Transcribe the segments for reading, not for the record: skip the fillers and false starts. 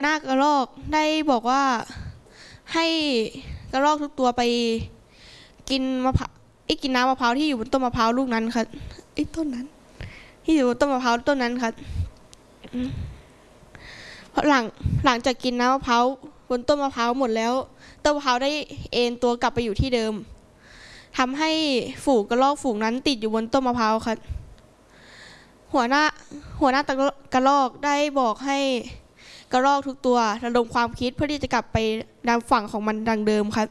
หน้ากระรอกได้บอกว่าให้กระรอกทุกตัวไปกินมะพร้าวกินน้ำมะพร้าวที่อยู่บนต้นมะพร้าวลูกนั้นครับต้นนั้นที่อยู่บนต้นมะพร้าวต้นนั้นครับเพราะหลังจากกินน้ำมะพร้าวบนต้นมะพร้าวหมดแล้วต้นมะพร้าวได้เอนตัวกลับไปอยู่ที่เดิมทำให้ฝูงกระรอกฝูงนั้นติดอยู่บนต้นมะพร้าวครับหัวหน้ากระรอกได้บอกให้กระรอกทุกตัวระดมความคิดเพื่อที่จะกลับไปดังฝั่งของมันดังเดิมครับ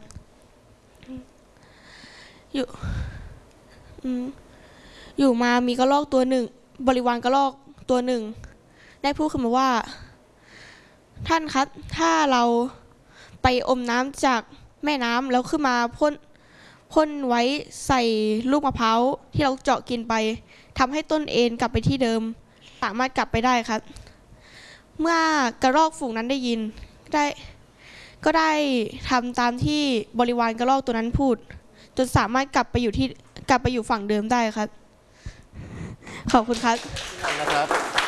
อยู่มามีกระรอกตัวหนึ่งบริวารกระรอกตัวหนึ่งได้พูดขึ้นมาว่าท่านครับถ้าเราไปอมน้ำจากแม่น้ำแล้วขึ้นมาพ่นไว้ใส่ลูกมะพร้าวที่เราเจาะกินไปทำให้ต้นเอ็นกลับไปที่เดิมสามารถกลับไปได้ครับเมื่อกระรอกฝูงนั้นได้ยินก็ได้ทำตามที่บริวารกระรอกตัวนั้นพูดจนสามารถกลับไปอยู่ฝั่งเดิมได้ครับขอบคุณครับนะครับ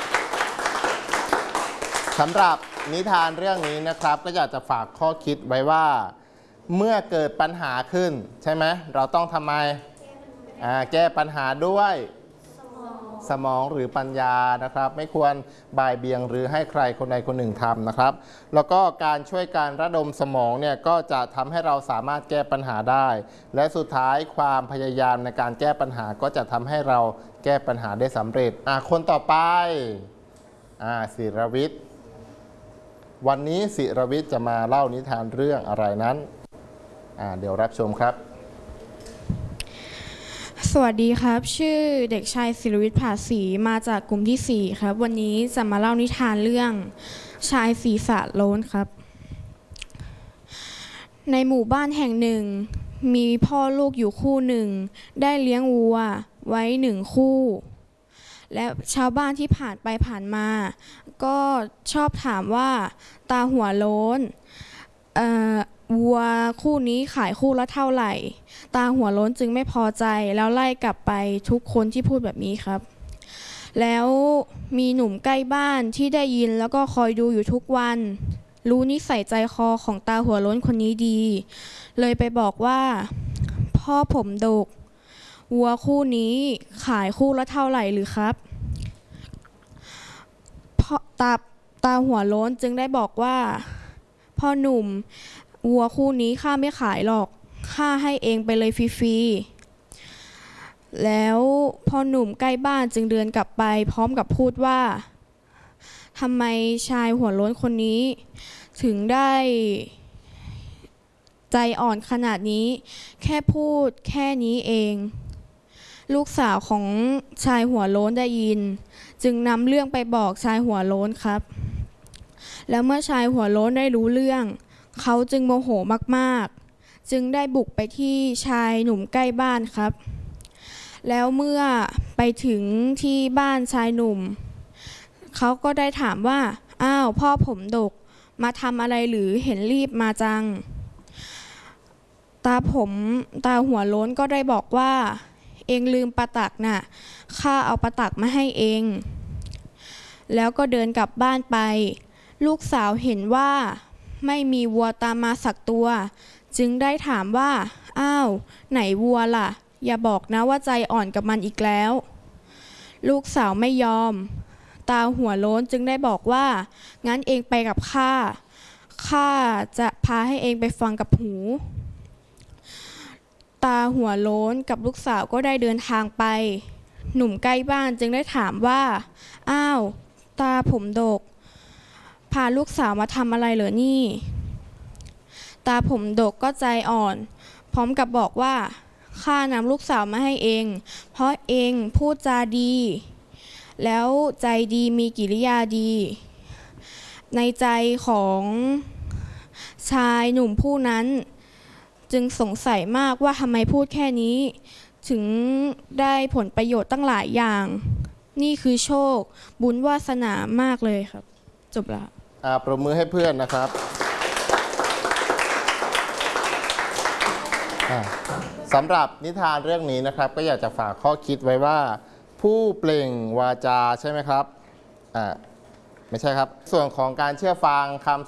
สำหรับนิทานเรื่องนี้นะครับก็อยากจะฝากข้อคิดไว้ว่าเมื่อเกิดปัญหาขึ้นใช่ไหมเราต้องทำไมแก้ปัญหาด้วยสมองหรือปัญญานะครับไม่ควรบ่ายเบี่ยงหรือให้ใครคนใดคนหนึ่งทำนะครับแล้วก็การช่วยการระดมสมองเนี่ยก็จะทำให้เราสามารถแก้ปัญหาได้และสุดท้ายความพยายามในการแก้ปัญหาก็จะทำให้เราแก้ปัญหาได้สำเร็จคนต่อไปศิรวิทย์วันนี้ศิรวิทย์จะมาเล่านิทานเรื่องอะไรนั้นเดี๋ยวรับชมครับสวัสดีครับชื่อเด็กชายศิรวิทย์ผาศรีมาจากกลุ่มที่4ครับวันนี้จะมาเล่านิทานเรื่องชายศีรษะโล้นครับในหมู่บ้านแห่งหนึ่งมีพ่อลูกอยู่คู่หนึ่งได้เลี้ยงวัวไว้1 คู่และชาวบ้านที่ผ่านไปผ่านมาก็ชอบถามว่าตาหัวโล้นวัวคู่นี้ขายคู่ละเท่าไหร่ตาหัวโล้นจึงไม่พอใจแล้วไล่กลับไปทุกคนที่พูดแบบนี้ครับแล้วมีหนุ่มใกล้บ้านที่ได้ยินแล้วก็คอยดูอยู่ทุกวันรู้นิสัยใจคอของตาหัวโล้นคนนี้ดีเลยไปบอกว่าพ่อผมดกวัวคู่นี้ขายคู่ละเท่าไหร่หรือครับตาหัวโล้นจึงได้บอกว่าพ่อหนุ่มวัวคู่นี้ข้าไม่ขายหรอกข้าให้เองไปเลยฟรีๆแล้วพ่อหนุ่มใกล้บ้านจึงเดินกลับไปพร้อมกับพูดว่าทำไมชายหัวโล้นคนนี้ถึงได้ใจอ่อนขนาดนี้แค่พูดแค่นี้เองลูกสาวของชายหัวโล้นได้ยินจึงนำเรื่องไปบอกชายหัวโล้นครับแล้วเมื่อชายหัวโล้นได้รู้เรื่องเขาจึงโมโหมากๆจึงได้บุกไปที่ชายหนุ่มใกล้บ้านครับแล้วเมื่อไปถึงที่บ้านชายหนุ่มเขาก็ได้ถามว่าอ้าวพ่อผมดกมาทำอะไรหรือเห็นรีบมาจังตาหัวโล้นก็ได้บอกว่าเองลืมปลาตักน่ะข้าเอาปลาตักมาให้เองแล้วก็เดินกลับบ้านไปลูกสาวเห็นว่าไม่มีวัวตามมาสักตัวจึงได้ถามว่าอ้าวไหนวัวล่ะอย่าบอกนะว่าใจอ่อนกับมันอีกแล้วลูกสาวไม่ยอมตาหัวโล้นจึงได้บอกว่างั้นเองไปกับข้าจะพาให้เองไปฟังกับหูตาหัวโล้นกับลูกสาวก็ได้เดินทางไปหนุ่มใกล้บ้านจึงได้ถามว่าอ้าวตาผมดกพาลูกสาวมาทำอะไรเหรอนี่ตาผมดกก็ใจอ่อนพร้อมกับบอกว่าข้านำลูกสาวมาให้เองเพราะเองพูดจาดีแล้วใจดีมีกิริยาดีในใจของชายหนุ่มผู้นั้นจึงสงสัยมากว่าทำไมพูดแค่นี้ถึงได้ผลประโยชน์ตั้งหลายอย่างนี่คือโชคบุญวาสนามากเลยครับจบละปรบมือให้เพื่อนนะครับสำหรับนิทานเรื่องนี้นะครับก็อยากจะฝากข้อคิดไว้ว่าผู้เปล่งวาจาใช่ไหมครับไม่ใช่ครับ ส่วนของการเชื่อฟังคำ